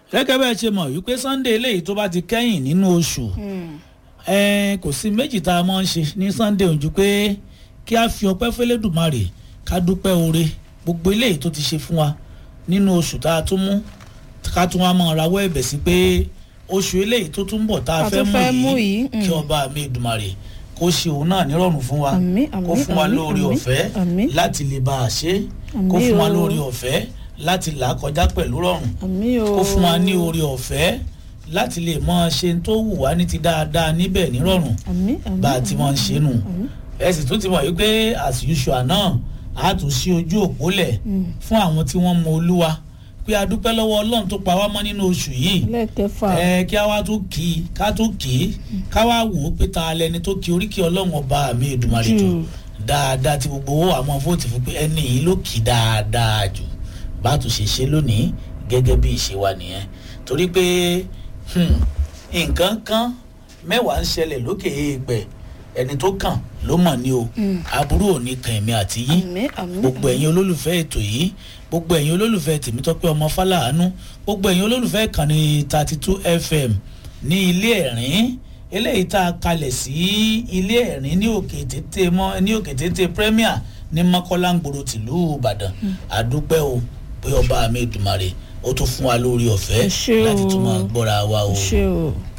gẹ́gẹ́ bẹ́ẹ̀ ṣe mọ̀ wípé Sunday eléyìí tó bá ti kẹ́yìn nínú oṣù kò sí méjì tá a máa ń ṣe ní Sunday ojú pé kí a fi ọpẹ́ fẹ́lẹ́dùmarè ká dúpẹ́ oore gbogbo eléyìí tó ti ṣe fún wa nínú oṣù tá a tún mú ká tún wá máa rawọ́ ẹ̀bẹ̀ sí pé oṣù eléyìí tó tún bọ̀ tá a fẹ́ mú yìí kí ọba mi Èdùmàrè kó ṣe òun náà nírọ̀rùn fún wa kó fún wa lórí ọ̀fẹ́ láti lè bá a ṣe kó fún wa lórí ọ̀fẹ́ láti là á kọjá pẹ̀lú rọrùn kó fún wa ní orí ọ̀fẹ́ láti lè mọ ṣe tó wù wá ní ti dáadáa níbẹ̀ nírọ̀rùn bá a ti mọ̀ ń ṣe nù ẹ sì tún ti mọ̀ wípé as usual náà a tún sí ojú òpó lẹ̀ fún àwọn tí wọ́n mọ Olúwa pé a dúpẹ́ lọ́wọ́ Ọlọ́run tó pa wá mọ́ nínú oṣù yìí kí a wá tún kì í ká wá wò ó pé ta lẹni tó kí oríkì Ọlọ́run ọba mi Èdùmàrè jù dáadáa tí gbogbo owó àwọn fóòtù fún pé ẹni yìí ló kì í dáadáa jù bá tún ṣe lónìí gẹ́gẹ́ bí ìṣe wa nìyẹn torí pé nǹkan kan mẹ́wàá ń ṣẹlẹ̀ lókè èèpẹ̀ ẹni tó kàn ló mọ̀ ní o aburú ò ní kan èmi àti yín gbogbo ẹ̀yin olólùfẹ́ ètò yìí gbogbo ẹ̀yin olólùfẹ́ Tèmítọ́pẹ́ ọmọ Fálàánú gbogbo ẹ̀yin olólùfẹ́ ìkànnì 32 FM ní ilé ẹ̀rín eléyìí tá a kalẹ̀ sí ilé ẹ̀rín ní òkè tété Premier ní Mọ́kọ́lá ńgboro tìlú Ìbàdàn àdúpẹ́ o pé ọba mi Èdùmàrè ó tún fún wa lórí ọ̀fẹ́ láti tún máa gbọ́ra wa o.